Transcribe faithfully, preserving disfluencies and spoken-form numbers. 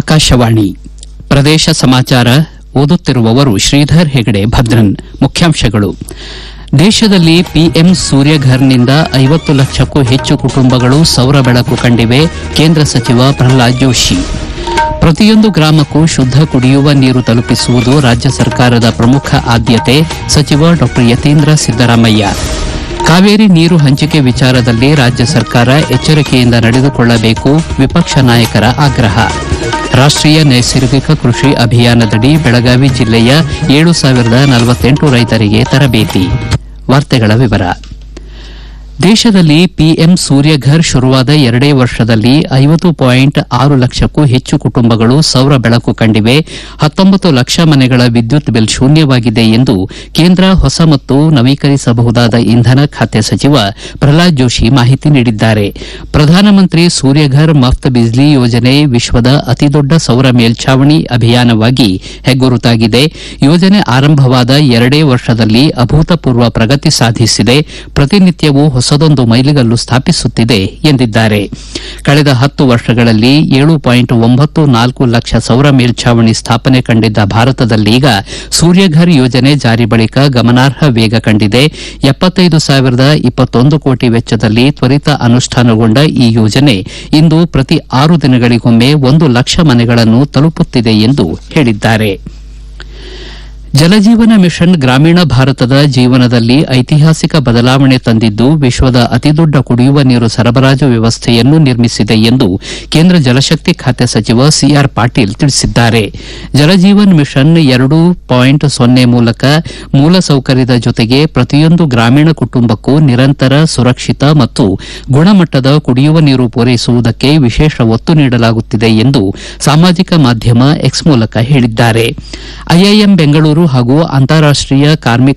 ಆಕಾಶವಾಣಿ ಪ್ರದೇಶ ಸಮಾಚಾರ ಓದುತ್ತಿರುವವರು ಶ್ರೀಧರ್ ಹೆಗಡೆ ಭದ್ರನ್. ಮುಖ್ಯಾಂಶಗಳು: ದೇಶದಲ್ಲಿ ಪಿಎಂ ಸೂರ್ಯಘರ್ನಿಂದ ಐವತ್ತು ಲಕ್ಷಕ್ಕೂ ಹೆಚ್ಚು ಕುಟುಂಬಗಳು ಸೌರ ಬೆಳಕು ಕಂಡಿವೆ. ಕೇಂದ್ರ ಸಚಿವ ಪ್ರಹ್ಲಾದ್ ಜೋಶಿ. ಪ್ರತಿಯೊಂದು ಗ್ರಾಮಕ್ಕೂ ಶುದ್ದ ಕುಡಿಯುವ ನೀರು ತಲುಪಿಸುವುದು ರಾಜ್ಯ ಸರ್ಕಾರದ ಪ್ರಮುಖ ಆದ್ಯತೆ. ಸಚಿವ ಡಾ ಯತೀಂದ್ರ ಸಿದ್ದರಾಮಯ್ಯ. ಕಾವೇರಿ ನೀರು ಹಂಚಿಕೆ ವಿಚಾರದಲ್ಲಿ ರಾಜ್ಯ ಸರ್ಕಾರ ಎಚ್ಚರಿಕೆಯಿಂದ ನಡೆದುಕೊಳ್ಳಬೇಕು. ವಿಪಕ್ಷ ನಾಯಕರ ಆಗ್ರಹ. ರಾಷ್ಟೀಯ ನೈಸರ್ಗಿಕ ಕೃಷಿ ಅಭಿಯಾನದಡಿ ಬೆಳಗಾವಿ ಜಿಲ್ಲೆಯ ಏಳು ಸಾವಿರದ ನಲವತ್ತೆಂಟು ರೈತರಿಗೆ ತರಬೇತಿ. ವಾರ್ತೆಗಳ ವಿವರ. ದೇಶದಲ್ಲಿ ಪಿಎಂ ಸೂರ್ಯಘರ್ ಶುರುವಾದ ಎರಡೇ ವರ್ಷದಲ್ಲಿ ಐವತ್ತು ಪಾಯಿಂಟ್ ಆರು ಲಕ್ಷಕ್ಕೂ ಹೆಚ್ಚು ಕುಟುಂಬಗಳು ಸೌರ ಬೆಳಕು ಕಂಡಿವೆ. ಹತ್ತೊಂಬತ್ತು ಲಕ್ಷ ಮನೆಗಳ ವಿದ್ಯುತ್ ಬಿಲ್ ಶೂನ್ಯವಾಗಿದೆ ಎಂದು ಕೇಂದ್ರ ಹೊಸ ಮತ್ತು ನವೀಕರಿಸಬಹುದಾದ ಇಂಧನ ಖಾತೆ ಸಚಿವ ಪ್ರಹ್ಲಾದ್ ಜೋಶಿ ಮಾಹಿತಿ ನೀಡಿದ್ದಾರೆ. ಪ್ರಧಾನಮಂತ್ರಿ ಸೂರ್ಯಘರ್ ಮಫ್ತ್ ಬಿಜ್ಲಿ ಯೋಜನೆ ವಿಶ್ವದ ಅತಿದೊಡ್ಡ ಸೌರ ಮೇಲ್ಛಾವಣಿ ಅಭಿಯಾನವಾಗಿ ಹೆಗ್ಗುರುತಾಗಿದೆ. ಯೋಜನೆ ಆರಂಭವಾದ ಎರಡೇ ವರ್ಷದಲ್ಲಿ ಅಭೂತಪೂರ್ವ ಪ್ರಗತಿ ಸಾಧಿಸಿದೆ. ಪ್ರತಿನಿತ್ಯವೂ ಹೊಸದೊಂದು ಮೈಲಿಗಲ್ಲು ಸ್ಥಾಪಿಸುತ್ತಿದೆ ಎಂದಿದ್ದಾರೆ. ಕಳೆದ ಹತ್ತು ವರ್ಷಗಳಲ್ಲಿ ಏಳು ಪಾಯಿಂಟ್ ಒಂಬತ್ತು ನಾಲ್ಕು ಲಕ್ಷ ಸೌರ ಮೇಲ್ಛಾವಣಿ ಸ್ಥಾಪನೆ ಕಂಡಿದ್ದ ಭಾರತದಲ್ಲೀಗ ಸೂರ್ಯಘರ್ ಯೋಜನೆ ಜಾರಿ ಬಳಿಕ ಗಮನಾರ್ಹ ವೇಗ ಕಂಡಿದೆ. ಎಪ್ಪತ್ತೈದು ಸಾವಿರದ ಇಪ್ಪತ್ತೊಂದು ಕೋಟಿ ವೆಚ್ಚದಲ್ಲಿ ತ್ವರಿತ ಅನುಷ್ಠಾನಗೊಂಡ ಈ ಯೋಜನೆ ಇಂದು ಪ್ರತಿ ಆರು ದಿನಗಳಿಗೊಮ್ಮೆ ಒಂದು ಲಕ್ಷ ಮನೆಗಳನ್ನು ತಲುಪುತ್ತಿದೆ ಎಂದು ಹೇಳಿದ್ದಾರೆ. ಜಲಜೀವನ ಮಿಷನ್ ಗ್ರಾಮೀಣ ಭಾರತದ ಜೀವನದಲ್ಲಿ ಐತಿಹಾಸಿಕ ಬದಲಾವಣೆ ತಂದಿದ್ದು ವಿಶ್ವದ ಅತಿದೊಡ್ಡ ಕುಡಿಯುವ ನೀರು ಸರಬರಾಜು ವ್ಯವಸ್ಥೆಯನ್ನು ನಿರ್ಮಿಸಿದೆ ಎಂದು ಕೇಂದ್ರ ಜಲಶಕ್ತಿ ಖಾತೆ ಸಚಿವ ಸಿಆರ್ ಪಾಟೀಲ್ ತಿಳಿಸಿದ್ದಾರೆ. ಜಲಜೀವನ್ ಮಿಷನ್ ಎರಡು ಪಾಯಿಂಟ್ ಸೊನ್ನೆ ಮೂಲಕ ಮೂಲಸೌಕರ್ಯದ ಜೊತೆಗೆ ಪ್ರತಿಯೊಂದು ಗ್ರಾಮೀಣ ಕುಟುಂಬಕ್ಕೂ ನಿರಂತರ ಸುರಕ್ಷಿತ ಮತ್ತು ಗುಣಮಟ್ಟದ ಕುಡಿಯುವ ನೀರು ಪೂರೈಸುವುದಕ್ಕೆ ವಿಶೇಷ ಒತ್ತು ನೀಡಲಾಗುತ್ತಿದೆ ಎಂದು ಸಾಮಾಜಿಕ ಮಾಧ್ಯಮ ಎಕ್ಸ್ ಮೂಲಕ ಹೇಳಿದ್ದಾರೆ. ಐಐಎಂ ಬೆಂಗಳೂರು ಹಾಗೂ ಅಂತಾರಾಷ್ಟೀಯ ಕಾರ್ಮಿಕ